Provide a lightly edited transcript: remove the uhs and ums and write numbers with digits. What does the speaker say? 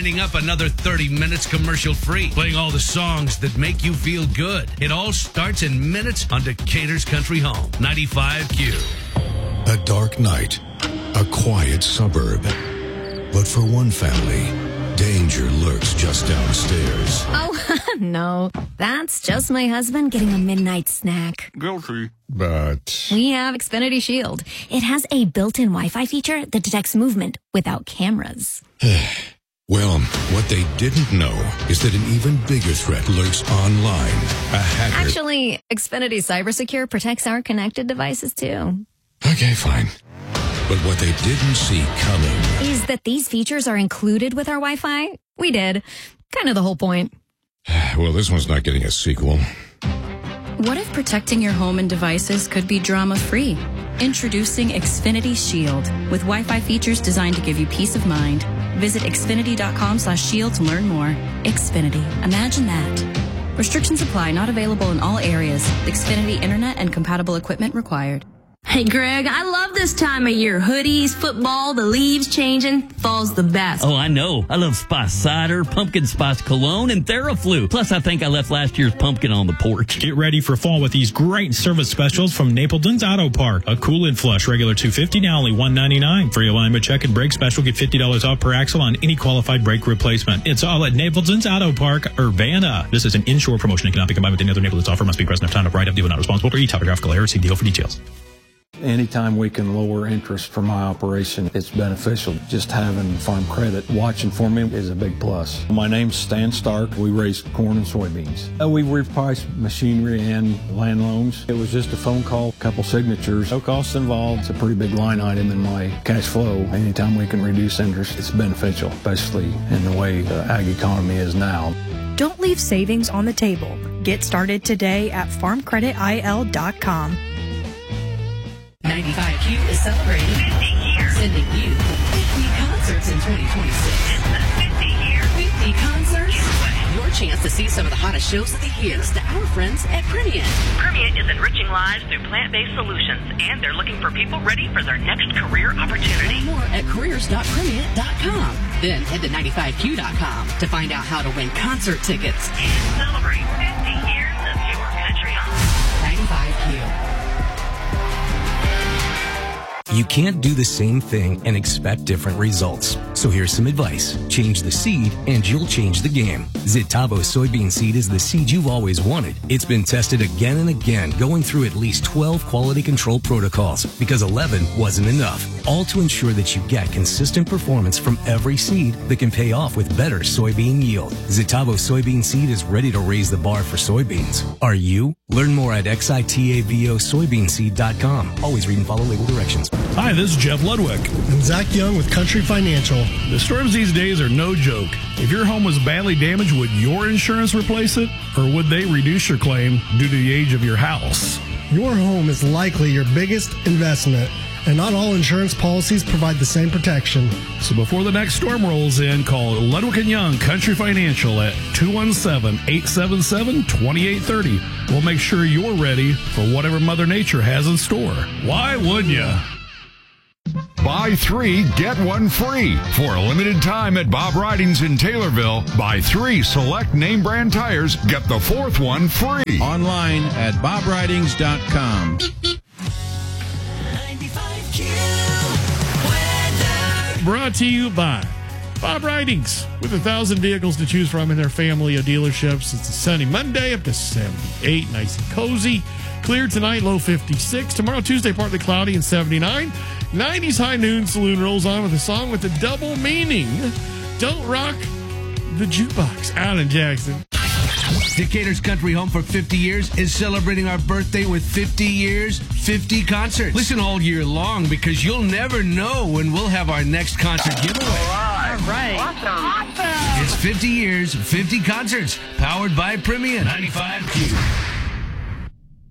winding up another 30 minutes commercial-free, playing all the songs that make you feel good. It all starts in minutes on Decatur's Country Home, 95Q. A dark night, a quiet suburb. But for one family, danger lurks just downstairs. Oh, no. That's just my husband getting a midnight snack. Guilty. But We have Xfinity Shield. It has a built-in Wi-Fi feature that detects movement without cameras. well, what they didn't know is that an even bigger threat lurks online. A hacker. Actually, Xfinity CyberSecure protects our connected devices, too. Okay, fine. But what they didn't see coming Is that these features are included with our Wi-Fi? We did. Kind of the whole point. Well, this one's not getting a sequel. What if protecting your home and devices could be drama-free? Introducing Xfinity Shield with Wi-Fi features designed to give you peace of mind. Visit xfinity.com/shield to learn more. Xfinity. Imagine that. Restrictions apply. Not available in all areas. Xfinity Internet and compatible equipment required. Hey, Greg, I love this time of year. Hoodies, football, the leaves changing. Fall's the best. Oh, I know. I love spice cider, pumpkin spice cologne, and Theraflu. Plus, I think I left last year's pumpkin on the porch. Get ready for fall with these great service specials from Napleton's Auto Park. A cool and flush, regular $250, now only $199. Free alignment check and brake special. Get $50 off per axle on any qualified brake replacement. It's all at Napleton's Auto Park, Urbana. This is an inshore promotion and cannot be combined with any other Napleton's offer. Must be present at time of write-up. Dealer not responsible for topographical error. See deal for details. Anytime we can lower interest for my operation, it's beneficial. Just having Farm Credit watching for me is a big plus. My name's Stan Stark. We raise corn and soybeans. We reprice machinery and land loans. It was just a phone call, a couple signatures, no costs involved. It's a pretty big line item in my cash flow. Anytime we can reduce interest, it's beneficial, especially in the way the ag economy is now. Don't leave savings on the table. Get started today at farmcreditil.com. 95Q is celebrating 50 years, sending you 50 concerts in 2026. It's the 50 concerts. Your chance to see some of the hottest shows of the year. To our friends at Primient. Primient is enriching lives through plant-based solutions, and they're looking for people ready for their next career opportunity. Learn more at careers.primient.com. Then head to 95Q.com to find out how to win concert tickets. And celebrate 50 years of your country home. 95Q. You can't do the same thing and expect different results. So here's some advice. Change the seed and you'll change the game. Zitavo soybean seed is the seed you've always wanted. It's been tested again and again, going through at least 12 quality control protocols because 11 wasn't enough. All to ensure that you get consistent performance from every seed that can pay off with better soybean yield. Zitavo soybean seed is ready to raise the bar for soybeans. Are you? Learn more at xitavosoybeanseed.com. Always read and follow label directions. Hi, this is Jeff Ludwig. I'm Zach Young with Country Financial. The storms these days are no joke. If your home was badly damaged, would your insurance replace it? Or would they reduce your claim due to the age of your house? Your home is likely your biggest investment, and not all insurance policies provide the same protection. So before the next storm rolls in, call Ludwig & Young Country Financial at 217-877-2830. We'll make sure you're ready for whatever Mother Nature has in store. Why wouldn't you? Buy 3, get 1 free. For a limited time at Bob Ridings in Taylorville, buy 3 select name brand tires, get the 4th one free. Online at bobridings.com. 95Q weather. Brought to you by Bob Ridings. With 1,000 vehicles to choose from in their family of dealerships, it's a sunny Monday up to 78, nice and cozy. Clear tonight, low 56. Tomorrow, Tuesday, partly cloudy and 79. 90s high noon. Saloon rolls on with a song with a double meaning. Don't rock the jukebox. Alan Jackson. Decatur's Country Home for 50 years is celebrating our birthday with 50 years, 50 concerts. Listen all year long because you'll never know when we'll have our next concert giveaway. All right. Awesome. It's 50 years, 50 concerts, powered by Primient. 95Q.